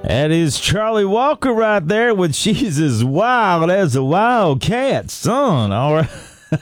That is Charlie Walker right there with She's as Wild as a Wildcat, son. All right.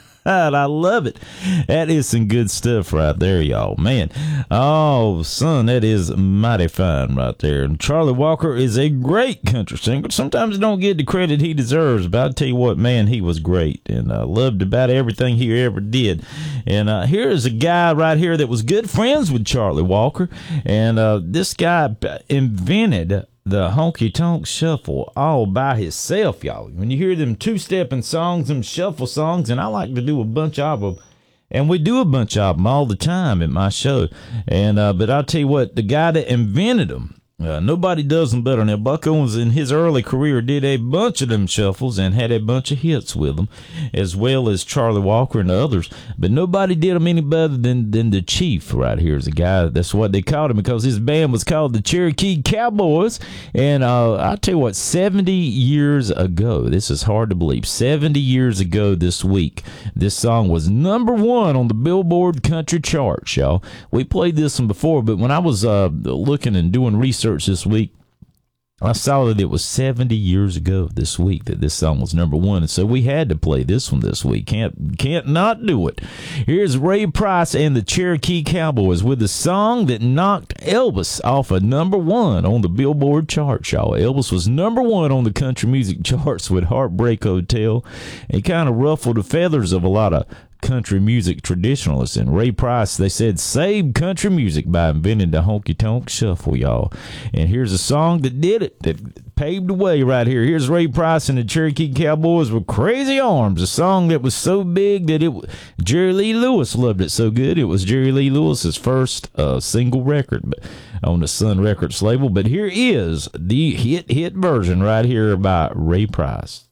I love it. That is some good stuff right there, y'all. Man. Oh, son, that is mighty fine right there. And Charlie Walker is a great country singer. Sometimes don't get the credit he deserves, but I'll tell you what, man, he was great. And I loved about everything he ever did. And here is a guy right here that was good friends with Charlie Walker. And this guy invented the honky-tonk shuffle all by himself, y'all. When you hear them two-stepping songs, them shuffle songs, and I like to do a bunch of them, and we do a bunch of them all the time at my show. And but I'll tell you what, the guy that invented them, nobody does them better. Now, Buck Owens in his early career did a bunch of them shuffles and had a bunch of hits with them, as well as Charlie Walker and the others. But nobody did them any better than the Chief right here is a guy. That's what they called him because his band was called the Cherokee Cowboys. And I'll tell you what, 70 years ago, this is hard to believe, 70 years ago this week, this song was #1 on the Billboard Country Charts, y'all. We played this one before, but when I was looking and doing research this week, I saw that it was 70 years ago this week that this song was #1, and so we had to play this one this week. Can't not do it. Here's Ray Price and the Cherokee Cowboys with the song that knocked Elvis off of #1 on the Billboard charts, y'all. Elvis was #1 on the country music charts with Heartbreak Hotel. It kind of ruffled the feathers of a lot of country music traditionalists, and Ray Price, they said, saved country music by inventing the honky-tonk shuffle, y'all. And here's a song that did it, that paved the way right here. Here's Ray Price and the Cherokee Cowboys with Crazy Arms, a song that was so big that Jerry Lee Lewis loved it so good. It was Jerry Lee Lewis's first single record on the Sun Records label. But here is the hit version right here by Ray Price.